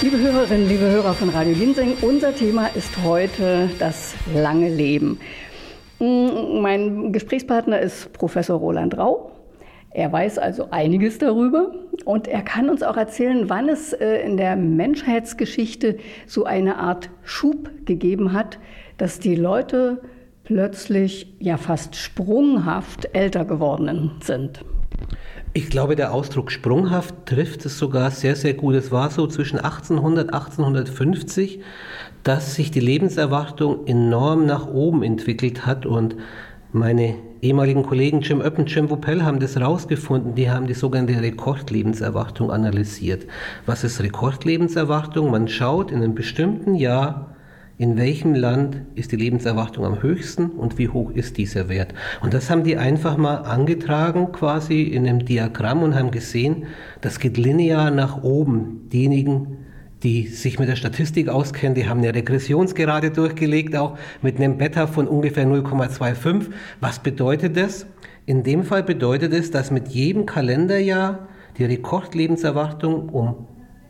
Liebe Hörerinnen, liebe Hörer von Radio Ginseng, unser Thema ist heute das lange Leben. Mein Gesprächspartner ist Professor Roland Rau. Er weiß also einiges darüber und er kann uns auch erzählen, wann es in der Menschheitsgeschichte so eine Art Schub gegeben hat, dass die Leute plötzlich ja fast sprunghaft älter geworden sind. Ich glaube, der Ausdruck sprunghaft trifft es sogar sehr, sehr gut. Es war so zwischen 1800 und 1850, dass sich die Lebenserwartung enorm nach oben entwickelt hat und meine ehemaligen Kollegen Jim Oepp und Jim Voppel haben das rausgefunden. Die haben die sogenannte Rekordlebenserwartung analysiert. Was ist Rekordlebenserwartung? Man schaut in einem bestimmten Jahr, in welchem Land ist die Lebenserwartung am höchsten und wie hoch ist dieser Wert. Und das haben die einfach mal angetragen quasi in einem Diagramm und haben gesehen, das geht linear nach oben. Diejenigen, die sich mit der Statistik auskennen, die haben eine Regressionsgerade durchgelegt, auch mit einem Beta von ungefähr 0,25. Was bedeutet das? In dem Fall bedeutet es, dass mit jedem Kalenderjahr die Rekordlebenserwartung um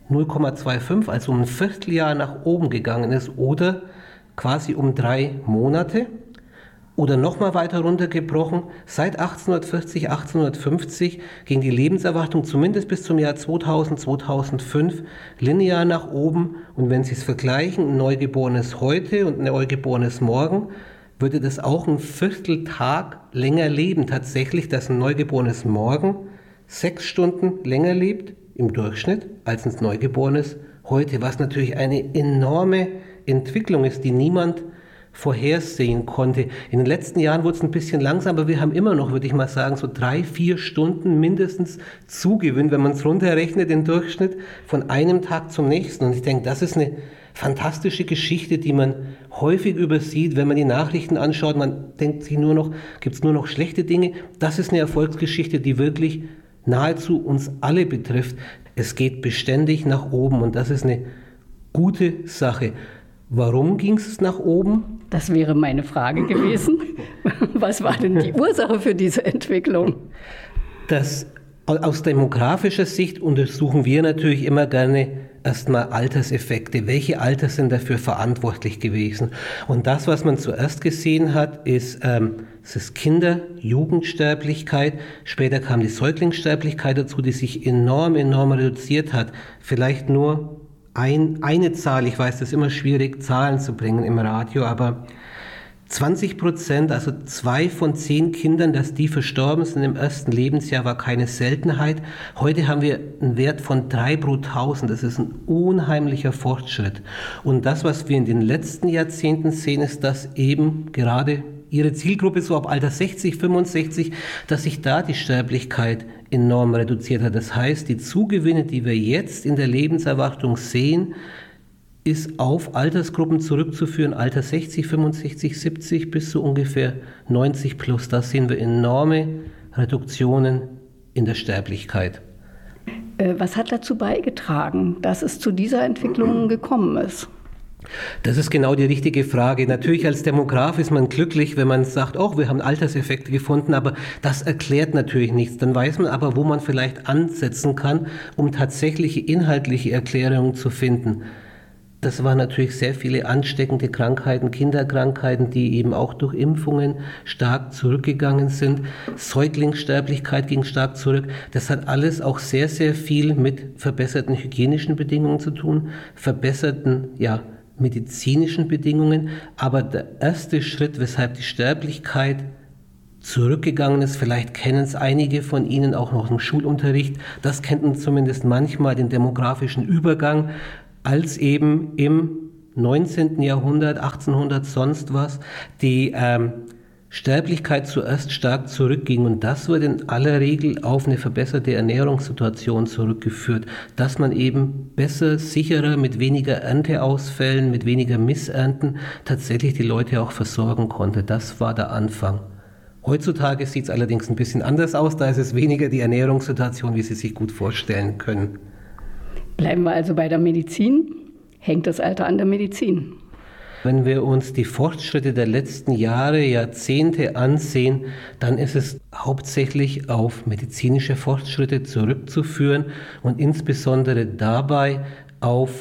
0,25, also um ein Vierteljahr nach oben gegangen ist oder quasi um 3 Monate. Oder nochmal weiter runtergebrochen, seit 1840, 1850 ging die Lebenserwartung zumindest bis zum Jahr 2000, 2005 linear nach oben. Und wenn Sie es vergleichen, ein Neugeborenes heute und ein Neugeborenes morgen, würde das auch ein Vierteltag länger leben. Tatsächlich, dass ein Neugeborenes morgen 6 Stunden länger lebt im Durchschnitt als ein Neugeborenes heute, was natürlich eine enorme Entwicklung ist, die niemand vorhersehen konnte. In den letzten Jahren wurde es ein bisschen langsamer, aber wir haben immer noch, würde ich mal sagen, so 3-4 Stunden mindestens Zugewinn, wenn man es runterrechnet, den Durchschnitt von einem Tag zum nächsten. Und ich denke, das ist eine fantastische Geschichte, die man häufig übersieht, wenn man die Nachrichten anschaut. Man denkt sich nur noch, gibt es nur noch schlechte Dinge. Das ist eine Erfolgsgeschichte, die wirklich nahezu uns alle betrifft. Es geht beständig nach oben und das ist eine gute Sache. Warum ging es nach oben? Das wäre meine Frage gewesen. Was war denn die Ursache für diese Entwicklung? Aus demografischer Sicht untersuchen wir natürlich immer gerne erstmal Alterseffekte. Welche Alter sind dafür verantwortlich gewesen? Und das, was man zuerst gesehen hat, ist Kinder-Jugendsterblichkeit. Später kam die Säuglingssterblichkeit dazu, die sich enorm reduziert hat. Vielleicht nur eine Zahl, ich weiß, das ist immer schwierig, Zahlen zu bringen im Radio, aber 20%, also 2 von 10 Kindern, dass die verstorben sind im ersten Lebensjahr, war keine Seltenheit. Heute haben wir einen Wert von 3 pro 1000. Das ist ein unheimlicher Fortschritt. Und das, was wir in den letzten Jahrzehnten sehen, ist, dass eben gerade Ihre Zielgruppe so ab Alter 60, 65, dass sich da die Sterblichkeit enorm reduziert hat. Das heißt, die Zugewinne, die wir jetzt in der Lebenserwartung sehen, ist auf Altersgruppen zurückzuführen, Alter 60, 65, 70 bis zu ungefähr 90 plus. Da sehen wir enorme Reduktionen in der Sterblichkeit. Was hat dazu beigetragen, dass es zu dieser Entwicklung gekommen ist? Das ist genau die richtige Frage. Natürlich als Demograf ist man glücklich, wenn man sagt, oh, wir haben Alterseffekte gefunden, aber das erklärt natürlich nichts. Dann weiß man aber, wo man vielleicht ansetzen kann, um tatsächliche inhaltliche Erklärungen zu finden. Das waren natürlich sehr viele ansteckende Krankheiten, Kinderkrankheiten, die eben auch durch Impfungen stark zurückgegangen sind. Säuglingssterblichkeit ging stark zurück. Das hat alles auch sehr, sehr viel mit verbesserten hygienischen Bedingungen zu tun, verbesserten, medizinischen Bedingungen. Aber der erste Schritt, weshalb die Sterblichkeit zurückgegangen ist, vielleicht kennen es einige von Ihnen auch noch im Schulunterricht, das kennt man zumindest manchmal, den demografischen Übergang, als eben im 19. Jahrhundert, 1800, sonst was, die Sterblichkeit zuerst stark zurückging. Und das wird in aller Regel auf eine verbesserte Ernährungssituation zurückgeführt, dass man eben besser, sicherer, mit weniger Ernteausfällen, mit weniger Missernten tatsächlich die Leute auch versorgen konnte. Das war der Anfang. Heutzutage sieht es allerdings ein bisschen anders aus, da ist es weniger die Ernährungssituation, wie Sie sich gut vorstellen können. Bleiben wir also bei der Medizin. Hängt das Alter an der Medizin? Wenn wir uns die Fortschritte der letzten Jahre, Jahrzehnte ansehen, dann ist es hauptsächlich auf medizinische Fortschritte zurückzuführen und insbesondere dabei auf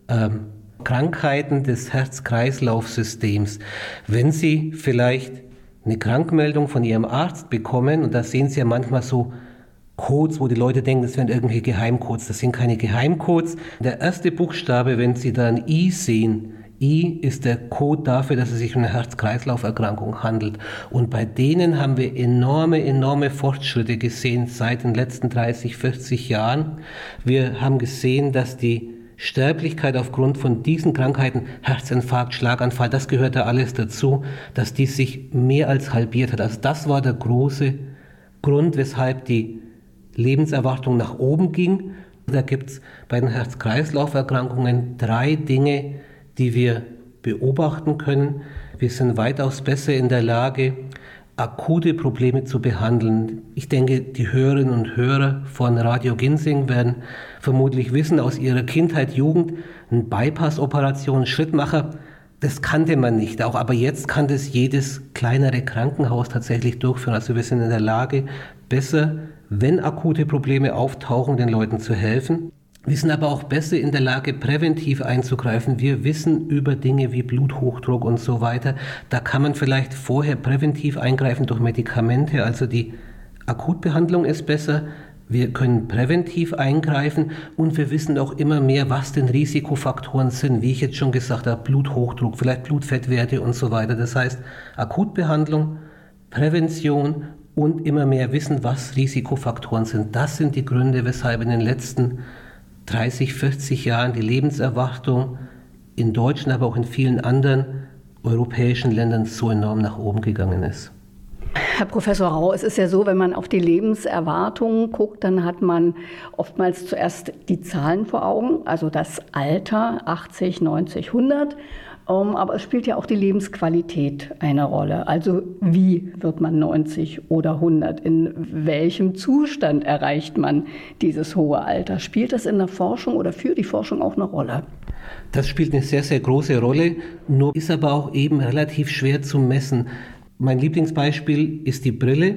Krankheiten des Herz-Kreislauf-Systems. Wenn Sie vielleicht eine Krankmeldung von Ihrem Arzt bekommen, und da sehen Sie ja manchmal so Codes, wo die Leute denken, das wären irgendwelche Geheimcodes. Das sind keine Geheimcodes. Der erste Buchstabe, wenn Sie da ein I sehen, I ist der Code dafür, dass es sich um eine Herz-Kreislauf-Erkrankung handelt. Und bei denen haben wir enorme Fortschritte gesehen seit den letzten 30, 40 Jahren. Wir haben gesehen, dass die Sterblichkeit aufgrund von diesen Krankheiten, Herzinfarkt, Schlaganfall, das gehört da alles dazu, dass die sich mehr als halbiert hat. Also das war der große Grund, weshalb die Lebenserwartung nach oben ging. Da gibt es bei den Herz-Kreislauf-Erkrankungen 3 Dinge, die wir beobachten können. Wir sind weitaus besser in der Lage, akute Probleme zu behandeln. Ich denke, die Hörerinnen und Hörer von Radio Ginsing werden vermutlich wissen aus ihrer Kindheit, Jugend, eine Bypass-Operation, Schrittmacher, das kannte man nicht auch, aber jetzt kann das jedes kleinere Krankenhaus tatsächlich durchführen. Also wir sind in der Lage, besser, wenn akute Probleme auftauchen, den Leuten zu helfen. Wir sind aber auch besser in der Lage, präventiv einzugreifen. Wir wissen über Dinge wie Bluthochdruck und so weiter. Da kann man vielleicht vorher präventiv eingreifen durch Medikamente. Also die Akutbehandlung ist besser. Wir können präventiv eingreifen und wir wissen auch immer mehr, was denn Risikofaktoren sind. Wie ich jetzt schon gesagt habe, Bluthochdruck, vielleicht Blutfettwerte und so weiter. Das heißt, Akutbehandlung, Prävention und immer mehr wissen, was Risikofaktoren sind. Das sind die Gründe, weshalb in den letzten 30, 40 Jahren die Lebenserwartung in Deutschland, aber auch in vielen anderen europäischen Ländern so enorm nach oben gegangen ist. Herr Professor Rau, es ist ja so, wenn man auf die Lebenserwartung guckt, dann hat man oftmals zuerst die Zahlen vor Augen, also das Alter, 80, 90, 100. Aber es spielt ja auch die Lebensqualität eine Rolle. Also wie wird man 90 oder 100? In welchem Zustand erreicht man dieses hohe Alter? Spielt das in der Forschung oder für die Forschung auch eine Rolle? Das spielt eine sehr, sehr große Rolle, nur ist aber auch eben relativ schwer zu messen. Mein Lieblingsbeispiel ist die Brille.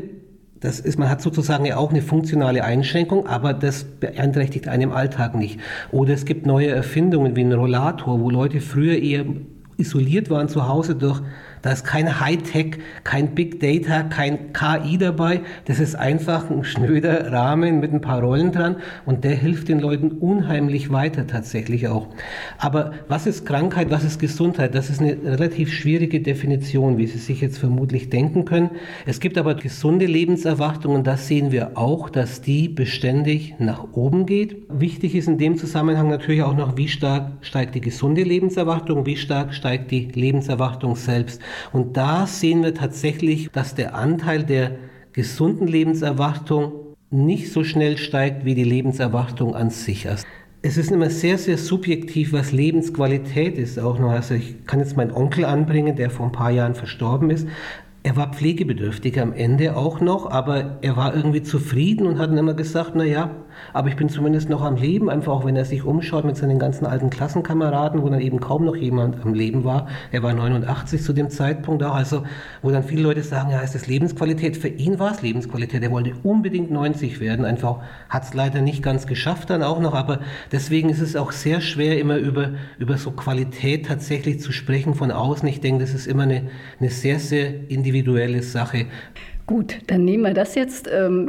Man hat sozusagen ja auch eine funktionale Einschränkung, aber das beeinträchtigt einen im Alltag nicht. Oder es gibt neue Erfindungen wie ein Rollator, wo Leute früher eher isoliert waren zu Hause da ist kein Hightech, kein Big Data, kein KI dabei. Das ist einfach ein schnöder Rahmen mit ein paar Rollen dran und der hilft den Leuten unheimlich weiter tatsächlich auch. Aber was ist Krankheit, was ist Gesundheit? Das ist eine relativ schwierige Definition, wie Sie sich jetzt vermutlich denken können. Es gibt aber gesunde Lebenserwartung und das sehen wir auch, dass die beständig nach oben geht. Wichtig ist in dem Zusammenhang natürlich auch noch, wie stark steigt die gesunde Lebenserwartung, wie stark steigt die Lebenserwartung selbst. Und da sehen wir tatsächlich, dass der Anteil der gesunden Lebenserwartung nicht so schnell steigt wie die Lebenserwartung an sich. Es ist immer sehr, sehr subjektiv, was Lebensqualität ist auch noch. Also ich kann jetzt meinen Onkel anbringen, der vor ein paar Jahren verstorben ist. Er war pflegebedürftig am Ende auch noch, aber er war irgendwie zufrieden und hat dann immer gesagt, naja, aber ich bin zumindest noch am Leben, einfach auch wenn er sich umschaut mit seinen ganzen alten Klassenkameraden, wo dann eben kaum noch jemand am Leben war. Er war 89 zu dem Zeitpunkt auch, also wo dann viele Leute sagen, ja, ist das Lebensqualität? Für ihn war es Lebensqualität, er wollte unbedingt 90 werden, einfach hat es leider nicht ganz geschafft dann auch noch, aber deswegen ist es auch sehr schwer, immer über so Qualität tatsächlich zu sprechen von außen. Ich denke, das ist immer eine sehr, sehr individuelle Sache. Gut, dann nehmen wir das jetzt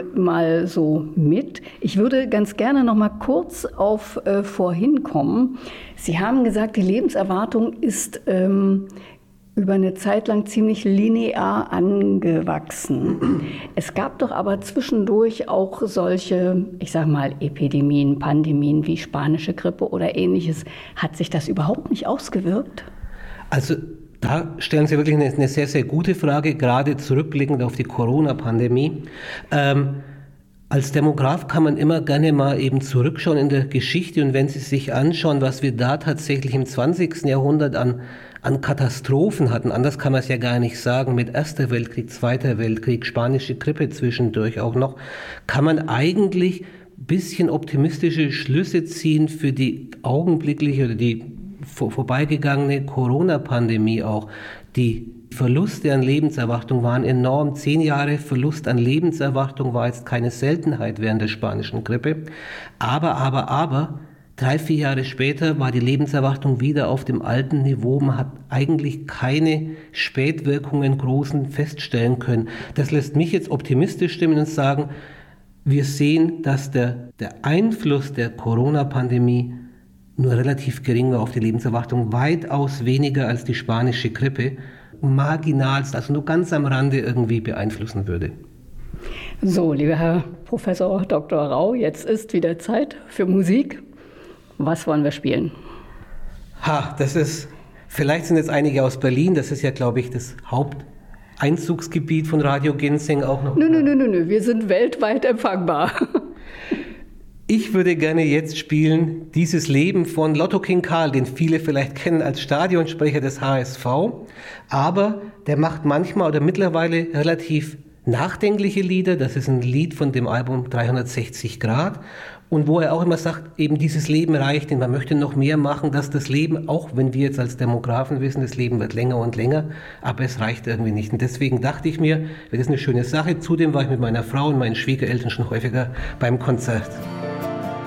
mal so mit. Ich würde ganz gerne noch mal kurz auf vorhin kommen. Sie haben gesagt, die Lebenserwartung ist über eine Zeit lang ziemlich linear angewachsen. Es gab doch aber zwischendurch auch solche, ich sag mal, Epidemien, Pandemien wie spanische Grippe oder ähnliches. Hat sich das überhaupt nicht ausgewirkt? Also da stellen Sie wirklich eine sehr, sehr gute Frage, gerade zurückblickend auf die Corona-Pandemie. Als Demograf kann man immer gerne mal eben zurückschauen in der Geschichte und wenn Sie sich anschauen, was wir da tatsächlich im 20. Jahrhundert an Katastrophen hatten, anders kann man es ja gar nicht sagen, mit Erster Weltkrieg, Zweiter Weltkrieg, spanische Grippe zwischendurch auch noch, kann man eigentlich ein bisschen optimistische Schlüsse ziehen für die augenblickliche oder die vorbeigegangene Corona-Pandemie auch. Die Verluste an Lebenserwartung waren enorm. 10 Jahre Verlust an Lebenserwartung war jetzt keine Seltenheit während der spanischen Grippe. Aber 3-4 Jahre später war die Lebenserwartung wieder auf dem alten Niveau. Man hat eigentlich keine Spätwirkungen großen feststellen können. Das lässt mich jetzt optimistisch stimmen und sagen, wir sehen, dass der Einfluss der Corona-Pandemie nur relativ gering war auf die Lebenserwartung, weitaus weniger als die spanische Grippe, marginal, also nur ganz am Rande irgendwie beeinflussen würde. So, lieber Herr Professor Dr. Rau, jetzt ist wieder Zeit für Musik. Was wollen wir spielen? Vielleicht sind jetzt einige aus Berlin, das ist ja, glaube ich, das Haupteinzugsgebiet von Radio Ginseng auch noch. Nö, wir sind weltweit empfangbar. Ich würde gerne jetzt spielen Dieses Leben von Lotto King Karl, den viele vielleicht kennen als Stadionsprecher des HSV, aber der macht manchmal oder mittlerweile relativ nachdenkliche Lieder. Das ist ein Lied von dem Album 360 Grad und wo er auch immer sagt, eben dieses Leben reicht und man möchte noch mehr machen, dass das Leben, auch wenn wir jetzt als Demografen wissen, das Leben wird länger und länger, aber es reicht irgendwie nicht. Und deswegen dachte ich mir, das ist eine schöne Sache. Zudem war ich mit meiner Frau und meinen Schwiegereltern schon häufiger beim Konzert.